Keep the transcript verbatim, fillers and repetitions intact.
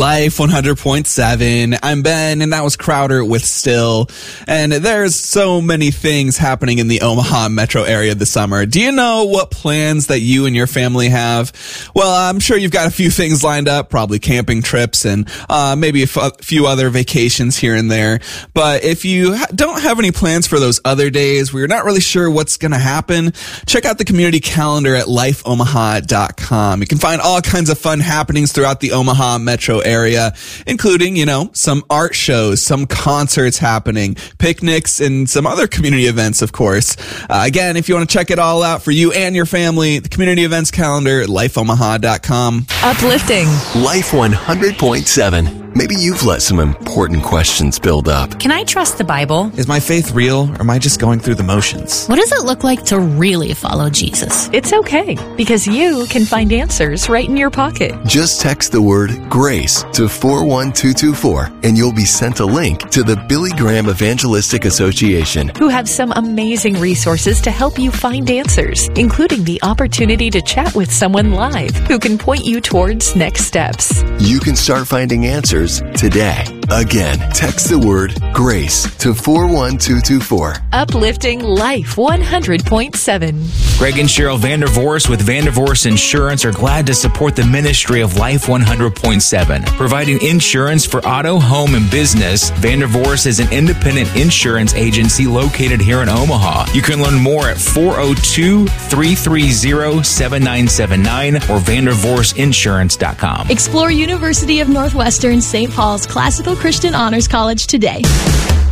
Life one hundred point seven. I'm Ben, and that was Crowder with Still. And there's so many things happening in the Omaha metro area this summer. Do you know what plans that you and your family have? Well, I'm sure you've got a few things lined up, probably camping trips and uh, maybe a f- few other vacations here and there. But if you ha- don't have any plans for those other days, we're not really sure what's going to happen, check out the community calendar at life omaha dot com. You can find all kinds of fun happenings throughout the Omaha metro area, including, you know, some art shows, some concerts happening, picnics, and some other community events, of course. Uh, again, if you want to check it all out for you and your family, the community events calendar at life omaha dot com. Uplifting. Life one hundred point seven. Maybe you've let some important questions build up. Can I trust the Bible? Is my faith real, or am I just going through the motions? What does it look like to really follow Jesus? It's okay, because you can find answers right in your pocket. Just text the word GRACE to four one two two four, and you'll be sent a link to the Billy Graham Evangelistic Association, who have some amazing resources to help you find answers, including the opportunity to chat with someone live who can point you towards next steps. You can start finding answers today. Again, text the word GRACE to four one two two four. Uplifting Life one hundred point seven. Greg and Cheryl Vandervoorst with Vandervoorst Insurance are glad to support the ministry of Life one hundred point seven, providing insurance for auto, home, and business. Vandervoorst is an independent insurance agency located here in Omaha. You can learn more at four oh two, three three zero, seven nine seven nine or vandervoorst insurance dot com. Explore University of Northwestern Saint Paul's Classical Christian Honors College today.